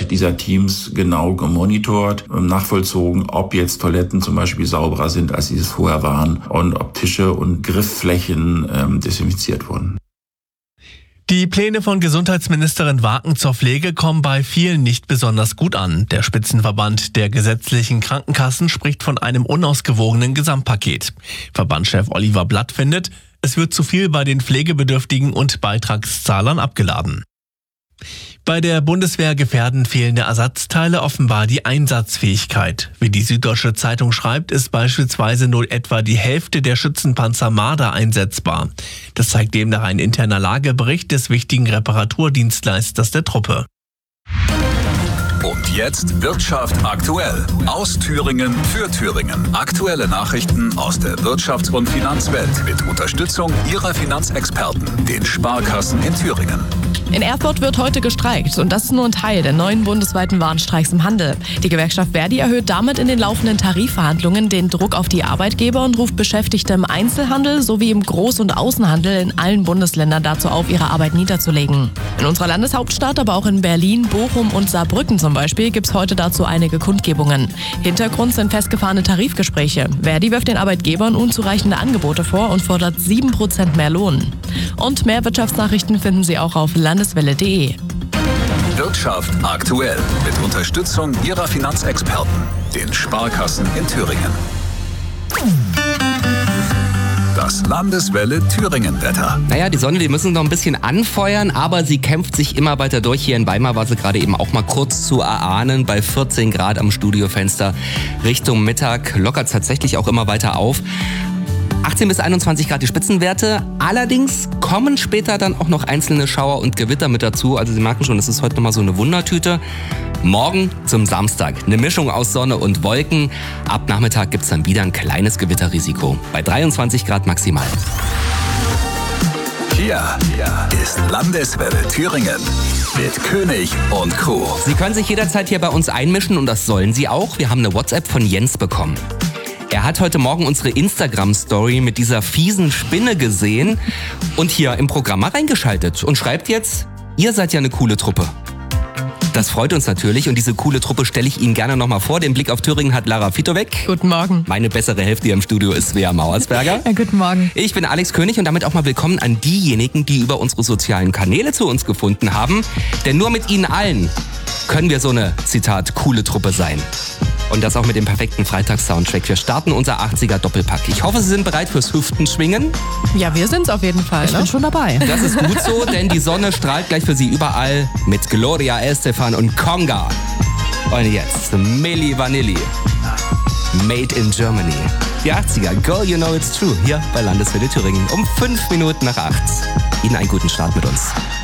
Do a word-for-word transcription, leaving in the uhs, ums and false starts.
Arbeit dieser Teams genau gemonitort, nachvollzogen, ob jetzt Toiletten zum Beispiel sauberer sind, als sie es vorher waren und ob Tische und Griffflächen ähm, desinfiziert wurden. Die Pläne von Gesundheitsministerin Waken zur Pflege kommen bei vielen nicht besonders gut an. Der Spitzenverband der gesetzlichen Krankenkassen spricht von einem unausgewogenen Gesamtpaket. Verbandschef Oliver Blatt findet, es wird zu viel bei den Pflegebedürftigen und Beitragszahlern abgeladen. Bei der Bundeswehr gefährden fehlende Ersatzteile offenbar die Einsatzfähigkeit. Wie die Süddeutsche Zeitung schreibt, ist beispielsweise nur etwa die Hälfte der Schützenpanzer Marder einsetzbar. Das zeigt demnach ein interner Lagebericht des wichtigen Reparaturdienstleisters der Truppe. Und jetzt Wirtschaft aktuell. Aus Thüringen für Thüringen. Aktuelle Nachrichten aus der Wirtschafts- und Finanzwelt mit Unterstützung Ihrer Finanzexperten, den Sparkassen in Thüringen. In Erfurt wird heute gestreikt und das ist nur ein Teil der neuen bundesweiten Warnstreiks im Handel. Die Gewerkschaft Verdi erhöht damit in den laufenden Tarifverhandlungen den Druck auf die Arbeitgeber und ruft Beschäftigte im Einzelhandel sowie im Groß- und Außenhandel in allen Bundesländern dazu auf, ihre Arbeit niederzulegen. In unserer Landeshauptstadt, aber auch in Berlin, Bochum und Saarbrücken zum Beispiel, gibt es heute dazu einige Kundgebungen. Hintergrund sind festgefahrene Tarifgespräche. Verdi wirft den Arbeitgebern unzureichende Angebote vor und fordert sieben Prozent mehr Lohn. Und mehr Wirtschaftsnachrichten finden Sie auch auf landeswelle punkt de. Wirtschaft aktuell mit Unterstützung Ihrer Finanzexperten, den Sparkassen in Thüringen. Das Landeswelle Thüringen-Wetter. Naja, die Sonne, die müssen noch ein bisschen anfeuern, aber sie kämpft sich immer weiter durch. Hier in Weimar war sie gerade eben auch mal kurz zu erahnen. Bei vierzehn Grad am Studiofenster Richtung Mittag lockert es tatsächlich auch immer weiter auf. achtzehn bis einundzwanzig Grad die Spitzenwerte. Allerdings kommen später dann auch noch einzelne Schauer und Gewitter mit dazu. Also Sie merken schon, das ist heute nochmal so eine Wundertüte. Morgen zum Samstag eine Mischung aus Sonne und Wolken. Ab Nachmittag gibt es dann wieder ein kleines Gewitterrisiko. Bei dreiundzwanzig Grad maximal. Hier, hier ist Landeswelle Thüringen mit König und Crew. Sie können sich jederzeit hier bei uns einmischen und das sollen Sie auch. Wir haben eine WhatsApp von Jens bekommen. Er hat heute Morgen unsere Instagram-Story mit dieser fiesen Spinne gesehen und hier im Programm mal reingeschaltet und schreibt jetzt, ihr seid ja eine coole Truppe. Das freut uns natürlich und diese coole Truppe stelle ich Ihnen gerne nochmal vor. Den Blick auf Thüringen hat Lara Fitowek. Guten Morgen. Meine bessere Hälfte hier im Studio ist Svea Mauersberger. Ja, guten Morgen. Ich bin Alex König und damit auch mal willkommen an diejenigen, die über unsere sozialen Kanäle zu uns gefunden haben. Denn nur mit Ihnen allen können wir so eine, Zitat, coole Truppe sein. Und das auch mit dem perfekten Freitags-Soundtrack. Wir starten unser achtziger-Doppelpack. Ich hoffe, Sie sind bereit fürs Hüftenschwingen. Ja, wir sind's auf jeden Fall. Ich ne? bin schon dabei. Das ist gut so, denn die Sonne strahlt gleich für Sie überall mit Gloria Estefan und Conga. Und jetzt Milli Vanilli. Made in Germany. Die achtziger, Girl, you know it's true. Hier bei Landeswelle Thüringen um fünf Minuten nach acht. Ihnen einen guten Start mit uns.